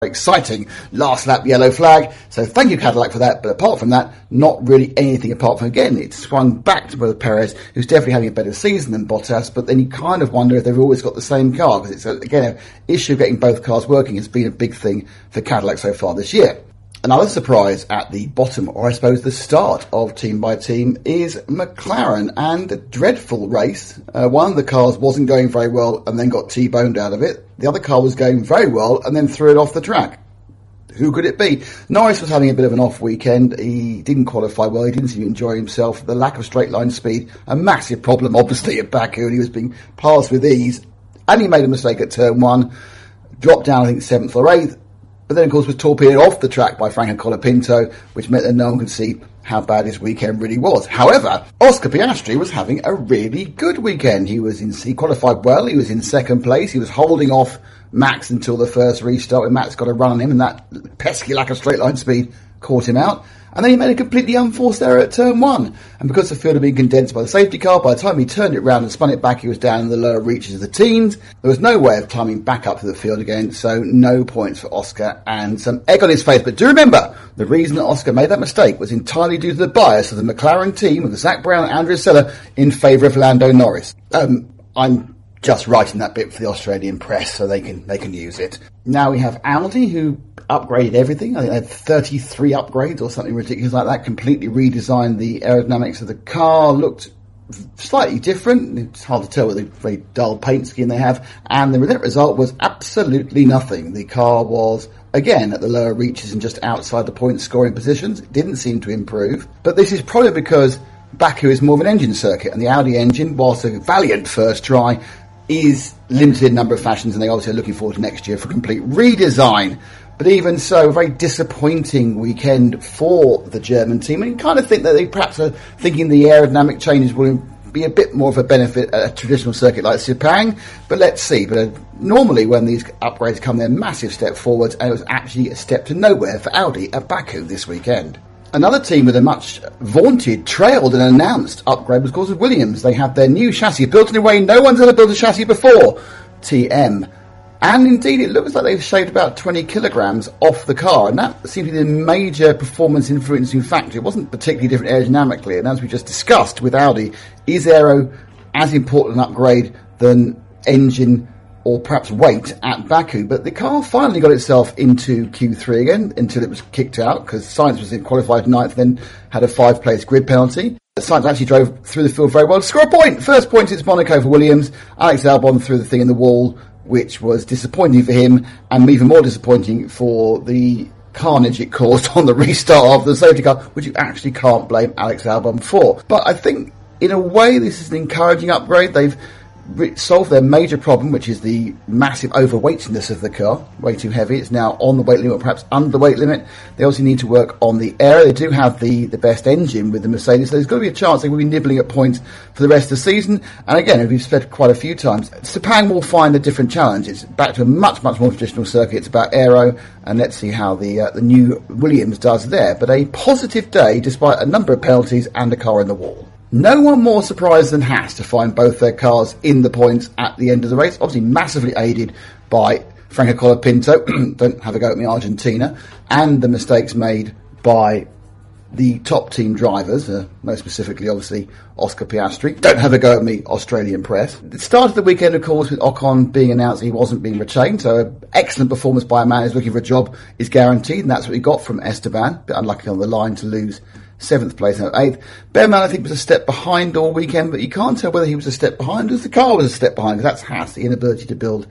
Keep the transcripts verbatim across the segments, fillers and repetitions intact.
exciting last lap yellow flag. So thank you, Cadillac, for that. But apart from that, not really anything apart from, again, it swung back to Perez, who's definitely having a better season than Bottas. But then you kind of wonder if they've always got the same car, because it's, a, again, an issue of getting both cars working has been a big thing for Cadillac so far this year. Another surprise at the bottom, or I suppose the start of Team by Team, is McLaren, and a dreadful race. Uh, one of the cars wasn't going very well and then got T-boned out of it. The other car was going very well and then threw it off the track. Who could it be? Norris was having a bit of an off weekend. He didn't qualify well. He didn't seem to enjoy himself. The lack of straight line speed, a massive problem, obviously, at Baku, and he was being passed with ease. And he made a mistake at turn one, dropped down, I think, seventh or eighth. But then, of course, was torpedoed off the track by Franco Colapinto, which meant that no one could see how bad his weekend really was. However, Oscar Piastri was having a really good weekend. He was in, he qualified well. He was in second place. He was holding off Max until the first restart, when Max got a run on him, and that pesky lack of straight line speed caught him out. And then he made a completely unforced error at turn one. And because the field had been condensed by the safety car, by the time he turned it round and spun it back, he was down in the lower reaches of the teens. There was no way of climbing back up to the field again, so no points for Oscar, and some egg on his face. But do remember, the reason that Oscar made that mistake was entirely due to the bias of the McLaren team with Zach Brown and Andrea Sella in favour of Lando Norris. Um, I'm just writing that bit for the Australian press so they can they can use it. Now we have Audi, who upgraded everything. I think they had thirty-three upgrades or something ridiculous like that. Completely redesigned the aerodynamics of the car. Looked slightly different. It's hard to tell with the very dull paint scheme they have. And the net result was absolutely nothing. The car was, again, at the lower reaches and just outside the point scoring positions. It didn't seem to improve. But this is probably because Baku is more of an engine circuit, and the Audi engine, whilst a valiant first try, is limited in number of fashions, and they obviously are looking forward to next year for a complete redesign. But even so, a very disappointing weekend for the German team. And you kind of think that they perhaps are thinking the aerodynamic changes will be a bit more of a benefit at a traditional circuit like Sepang. But let's see. But uh, normally when these upgrades come, they're a massive step forward, and it was actually a step to nowhere for Audi at Baku this weekend. Another team with a much vaunted, trailed and announced upgrade was, of course, Williams. They have their new chassis built in a way no one's ever built a chassis before, T M. And indeed, it looks like they've shaved about twenty kilograms off the car, and that seemed to be the major performance influencing factor. It wasn't particularly different aerodynamically, and as we just discussed with Audi, is aero as important an upgrade than engine or perhaps weight at Baku? But the car finally got itself into Q three again until it was kicked out, because Sainz was in qualified ninth, then had a five-place grid penalty. Sainz actually drove through the field very well to score a point. First point since Monaco for Williams. Alex Albon threw the thing in the wall, which was disappointing for him, and even more disappointing for the carnage it caused on the restart of the safety car, which you actually can't blame Alex Albon for. But I think, in a way, this is an encouraging upgrade. They've solve their major problem, which is the massive overweightness of the car, way too heavy. It's now on the weight limit, perhaps under the weight limit. They also need to work on the air. They do have the, the best engine with the Mercedes, so there's got to be a chance they will be nibbling at points for the rest of the season. And again, as we've said quite a few times, Sepang will find a different challenge. It's back to a much, much more traditional circuit. It's about aero, and let's see how the uh, the new Williams does there. But a positive day, despite a number of penalties and a car in the wall. No one more surprised than Haas to find both their cars in the points at the end of the race. Obviously massively aided by Franco Colapinto, don't have a go at me, Argentina, and the mistakes made by the top team drivers, uh, most specifically, obviously, Oscar Piastri. Don't have a go at me, Australian press. It started the weekend, of course, with Ocon being announced he wasn't being retained, so an excellent performance by a man who's looking for a job is guaranteed, and that's what he got from Esteban. A bit unlucky on the line to lose seventh place and eighth. Bearman, I think, was a step behind all weekend, but you can't tell whether he was a step behind or if the car was a step behind, because that's Haas, the inability to build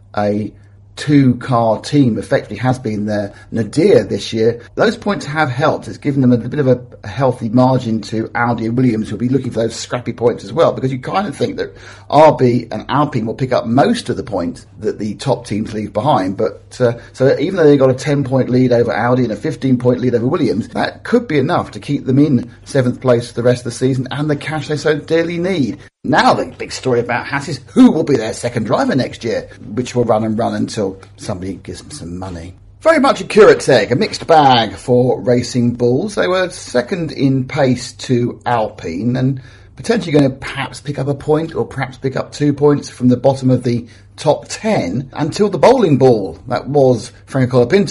a two-car team effectively has been their nadir this year. Those points have helped. It's given them a bit of a, a healthy margin to Audi and Williams, who'll be looking for those scrappy points as well, because you kind of think that R B and Alpine will pick up most of the points that the top teams leave behind. But uh, so even though they got a ten-point lead over Audi and a fifteen-point lead over Williams, that could be enough to keep them in seventh place for the rest of the season and the cash they so dearly need. Now the big story about Haas is who will be their second driver next year, which will run and run until somebody gives them some money. Very much a curate's egg, a mixed bag for Racing Bulls. They were second in pace to Alpine, and potentially going to perhaps pick up a point or perhaps pick up two points from the bottom of the top ten until the bowling ball that was Franco Colapinto